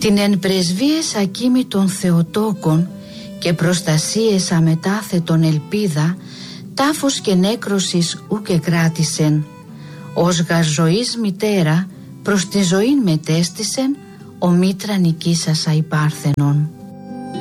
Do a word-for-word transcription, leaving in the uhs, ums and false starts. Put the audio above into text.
Την εν πρεσβείες ακίμη των Θεοτόκων και προστασίες αμετάθετον ελπίδα, τάφος και νέκρωσης ούκε κράτησεν. Ως γαρ ζωής μητέρα προς τη ζωήν μετέστησεν, ο μήτρα νικήσασα υπάρθενον.